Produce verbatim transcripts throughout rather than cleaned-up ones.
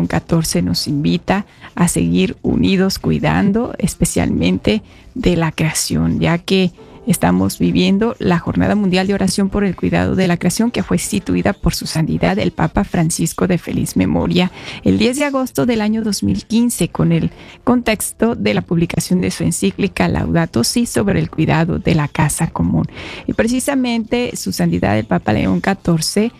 León catorce nos invita a seguir unidos cuidando especialmente de la creación, ya que estamos viviendo la Jornada Mundial de Oración por el Cuidado de la Creación, que fue instituida por su santidad el Papa Francisco de feliz memoria el diez de agosto del año dos mil quince, con el contexto de la publicación de su encíclica Laudato Si sobre el cuidado de la casa común. Y precisamente su santidad el Papa León catorce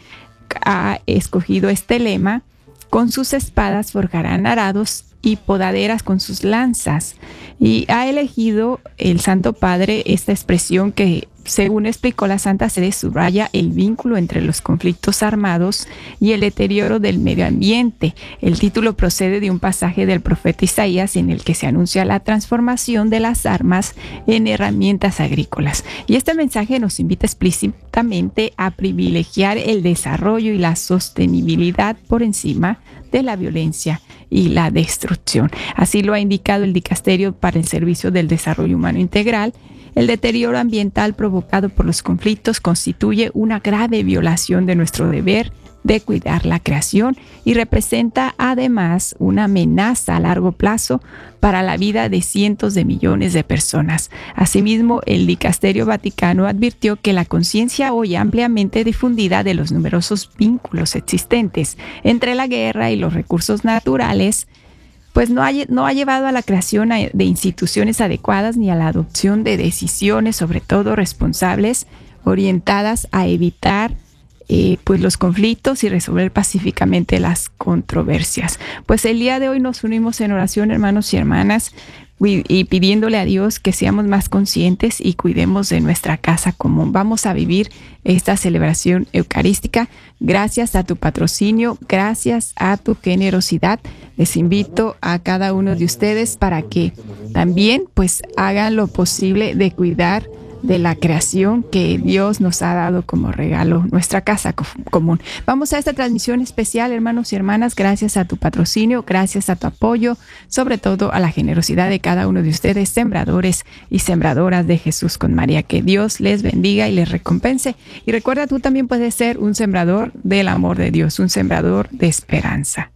ha escogido este lema: con sus espadas forjarán arados y podaderas con sus lanzas. Y ha elegido el Santo Padre esta expresión que, según explicó la Santa Sede, subraya el vínculo entre los conflictos armados y el deterioro del medio ambiente. El título procede de un pasaje del profeta Isaías en el que se anuncia la transformación de las armas en herramientas agrícolas. Y este mensaje nos invita explícitamente a privilegiar el desarrollo y la sostenibilidad por encima de la violencia y la destrucción. Así lo ha indicado el Dicasterio para el Servicio del Desarrollo Humano Integral. El deterioro ambiental provocado por los conflictos constituye una grave violación de nuestro deber de cuidar la creación y representa además una amenaza a largo plazo para la vida de cientos de millones de personas. Asimismo, el Dicasterio Vaticano advirtió que la conciencia hoy ampliamente difundida de los numerosos vínculos existentes entre la guerra y los recursos naturales pues no ha, no ha llevado a la creación de instituciones adecuadas ni a la adopción de decisiones, sobre todo responsables, orientadas a evitar eh, pues los conflictos y resolver pacíficamente las controversias. Pues el día de hoy nos unimos en oración, hermanos y hermanas, y, y pidiéndole a Dios que seamos más conscientes y cuidemos de nuestra casa común. Vamos a vivir esta celebración eucarística gracias a tu patrocinio, gracias a tu generosidad. Les invito a cada uno de ustedes para que también pues hagan lo posible de cuidar de la creación que Dios nos ha dado como regalo, nuestra casa común. Vamos a esta transmisión especial, hermanos y hermanas, gracias a tu patrocinio, gracias a tu apoyo, sobre todo a la generosidad de cada uno de ustedes, sembradores y sembradoras de Jesús con María. Que Dios les bendiga y les recompense. Y recuerda, tú también puedes ser un sembrador del amor de Dios, un sembrador de esperanza.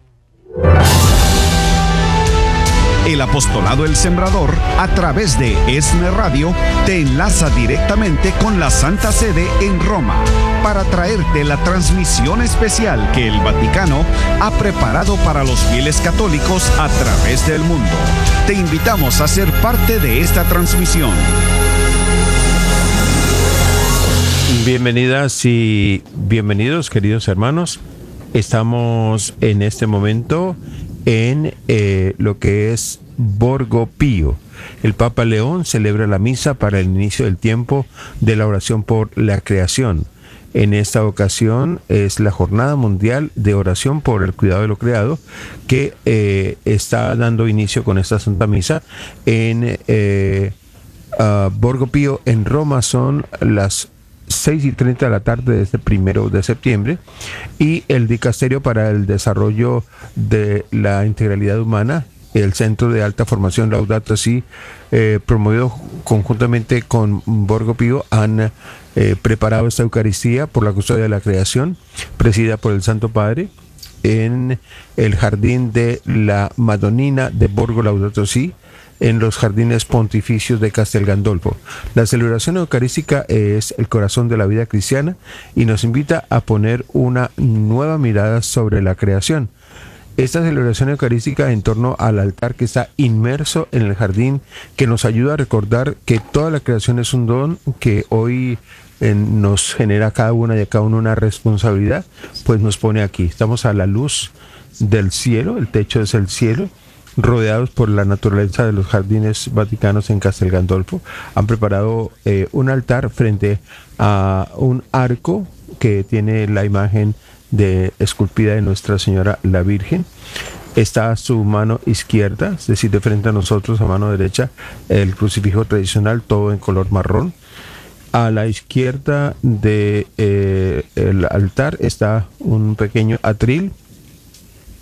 El Apostolado El Sembrador, a través de ESNE Radio, te enlaza directamente con la Santa Sede en Roma para traerte la transmisión especial que el Vaticano ha preparado para los fieles católicos a través del mundo. Te invitamos a ser parte de esta transmisión. Bienvenidas y bienvenidos, queridos hermanos. Estamos en este momento en eh, lo que es Borgo Pío. El Papa León celebra la misa para el inicio del tiempo de la oración por la creación. En esta ocasión es la Jornada Mundial de Oración por el Cuidado de lo Creado, que eh, está dando inicio con esta Santa Misa en eh, uh, Borgo Pío, en Roma. Son las seis y treinta de la tarde de este primero de septiembre, y el Dicasterio para el Desarrollo de la Integralidad Humana, el Centro de Alta Formación Laudato Si, eh, promovido conjuntamente con Borgo Pío, han eh, preparado esta Eucaristía por la custodia de la creación, presidida por el Santo Padre, en el Jardín de la Madonina de Borgo Laudato Si, en los jardines pontificios de Castel Gandolfo. La celebración eucarística es el corazón de la vida cristiana y nos invita a poner una nueva mirada sobre la creación. Esta celebración eucarística en torno al altar que está inmerso en el jardín, que nos ayuda a recordar que toda la creación es un don que hoy eh, nos genera a cada una y a cada uno una responsabilidad, pues nos pone aquí. Estamos a la luz del cielo, el techo es el cielo, rodeados por la naturaleza de los jardines vaticanos en Castel Gandolfo. Han preparado eh, un altar frente a un arco que tiene la imagen de esculpida de Nuestra Señora la Virgen. Está a su mano izquierda, es decir, de frente a nosotros, a mano derecha, el crucifijo tradicional, todo en color marrón. A la izquierda del eh, el altar está un pequeño atril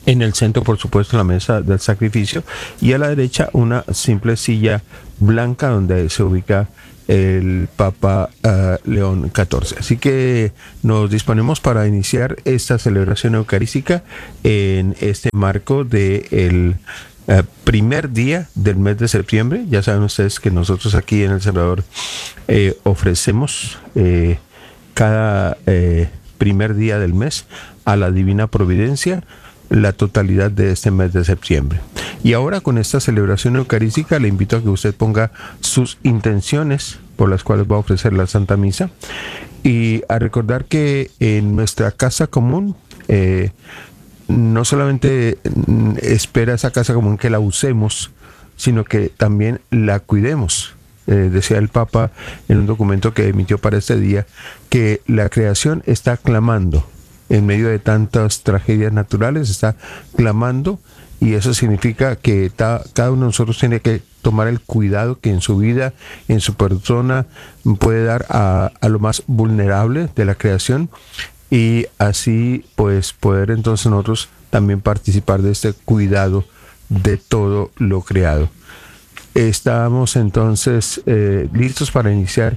En el centro, por supuesto, la mesa del sacrificio, y a la derecha una simple silla blanca donde se ubica el Papa uh, León catorce. Así que nos disponemos para iniciar esta celebración eucarística en este marco del uh, primer día del mes de septiembre. Ya saben ustedes que nosotros aquí en El Salvador eh, ofrecemos eh, cada eh, primer día del mes a la Divina Providencia la totalidad de este mes de septiembre. Y ahora, con esta celebración eucarística, le invito a que usted ponga sus intenciones por las cuales va a ofrecer la Santa Misa, y a recordar que en nuestra casa común eh, no solamente espera esa casa común que la usemos, sino que también la cuidemos. Eh, decía el Papa en un documento que emitió para este día que la creación está clamando en medio de tantas tragedias naturales, está clamando, y eso significa que ta, cada uno de nosotros tiene que tomar el cuidado que en su vida, en su persona, puede dar a, a lo más vulnerable de la creación, y así pues poder entonces nosotros también participar de este cuidado de todo lo creado. Estamos entonces eh, listos para iniciar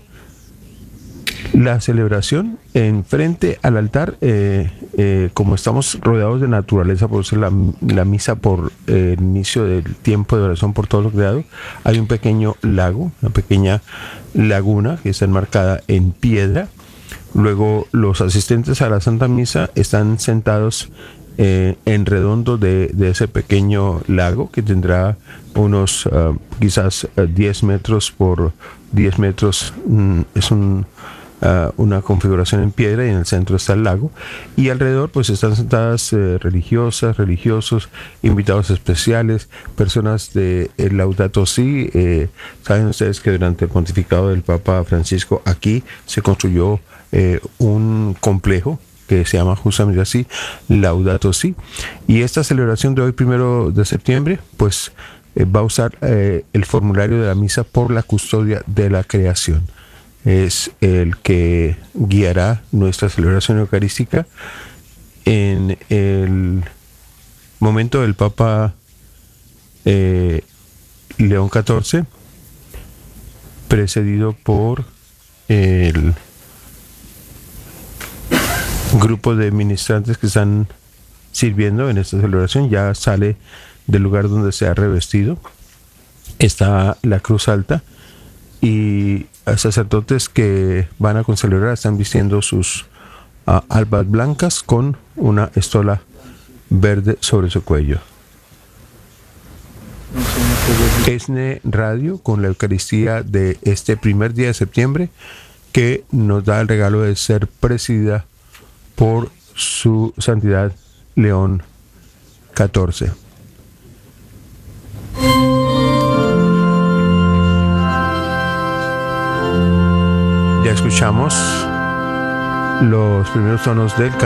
la celebración. En frente al altar, eh, eh, como estamos rodeados de naturaleza, por ser la, la misa por eh, el inicio del tiempo de oración por todo lo creado, hay un pequeño lago, una pequeña laguna que está enmarcada en piedra. Luego los asistentes a la Santa Misa están sentados eh, en redondo de, de ese pequeño lago, que tendrá unos uh, quizás uh, diez metros por diez metros. Mm, es un Uh, una configuración en piedra, y en el centro está el lago, y alrededor pues están sentadas eh, religiosas, religiosos, invitados especiales, personas de el Laudato Si. Eh, saben ustedes que durante el pontificado del Papa Francisco aquí se construyó eh, un complejo que se llama justamente así, Laudato Si, y esta celebración de hoy, primero de septiembre, pues eh, va a usar eh, el formulario de la misa por la custodia de la creación. Es el que guiará nuestra celebración eucarística en el momento del Papa eh, León catorce, precedido por el grupo de ministrantes que están sirviendo en esta celebración. Ya sale del lugar donde se ha revestido, está la cruz alta, y sacerdotes que van a concelebrar están vistiendo sus uh, albas blancas con una estola verde sobre su cuello. ESNE Radio, con la Eucaristía de este primer día de septiembre, que nos da el regalo de ser presidida por su Santidad León catorce. Ya escuchamos los primeros tonos del